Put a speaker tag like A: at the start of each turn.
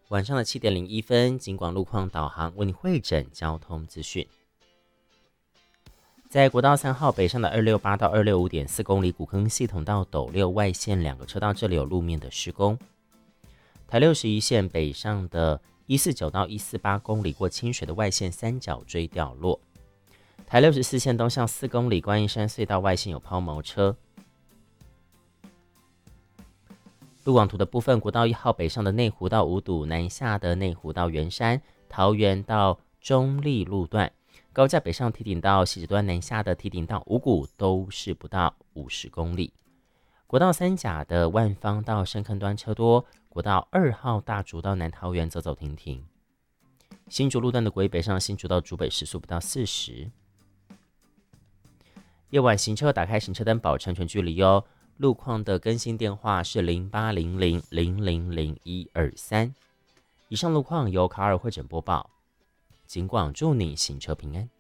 A: 晚上的7:01，警广路况导航为你汇整交通资讯。在国道3号北上的268到265.4公里古坑系统到斗六外线2个车道，这里有路面的施工。台61线北上的149到148公里过清水的外线三角锥掉落。台64线东向4公里观音山隧道外线有抛锚车。路网图的部分，国道1号北上的内湖到五堵，南下的内湖到圆山、桃园到中立路段，高架北上堤顶到汐止端，南下的堤顶到五股都是不到50公里。国道3甲的万芳到深坑端车多，国道2号大竹到南桃园走走停停。新竹路段的国一北上新竹到竹北时速不到40。夜晚行车打开行车灯保持安全距离哦。路况的更新电话是0800000123。以上路况由卡尔汇整播报，警广祝你行车平安。